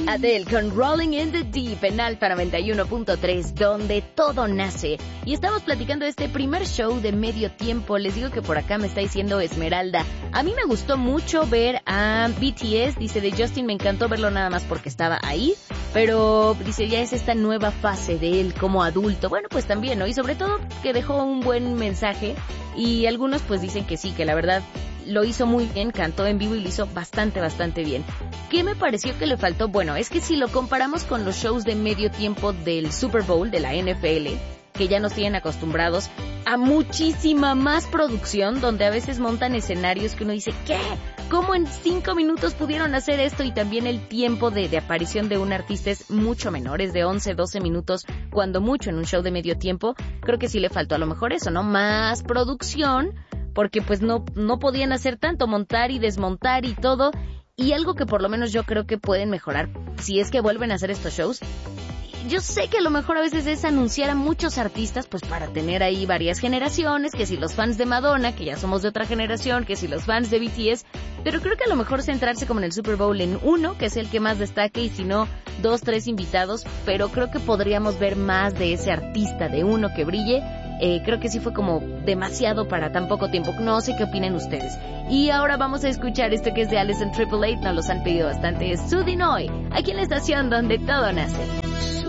Adele con Rolling in the Deep en Alfa 91.3, donde todo nace. Y estamos platicando de este primer show de medio tiempo. Les digo que por acá me está diciendo Esmeralda. A mí me gustó mucho ver a BTS. Dice, de Justin me encantó verlo nada más porque estaba ahí. Pero dice, ya es esta nueva fase de él como adulto. Bueno, pues también, ¿no? Y sobre todo que dejó un buen mensaje. Y algunos pues dicen que sí, que la verdad lo hizo muy bien, cantó en vivo y lo hizo bastante bien. ¿Qué me pareció que le faltó? Bueno, es que si lo comparamos con los shows de medio tiempo del Super Bowl, de la NFL, que ya nos tienen acostumbrados a muchísima más producción, donde a veces montan escenarios que uno dice, ¿qué? ¿Cómo en 5 minutos pudieron hacer esto? Y también el tiempo de aparición de un artista es mucho menor, es de 11, 12 minutos, cuando mucho en un show de medio tiempo. Creo que sí le faltó a lo mejor eso, ¿no? Más producción, porque pues no podían hacer tanto, montar y desmontar y todo. Y algo que por lo menos yo creo que pueden mejorar si es que vuelven a hacer estos shows. Yo sé que a lo mejor a veces es anunciar a muchos artistas pues para tener ahí varias generaciones, que si los fans de Madonna, que ya somos de otra generación, que si los fans de BTS, pero creo que a lo mejor centrarse como en el Super Bowl en uno, que es el que más destaque, y si no, 2, 3 invitados, pero creo que podríamos ver más de ese artista, de uno que brille. Creo que sí fue como demasiado para tan poco tiempo. No sé qué opinen ustedes. Y ahora vamos a escuchar esto que es de Alison Triple Eight. Nos los han pedido bastante. Es Sudinoy, aquí en la estación donde todo nace.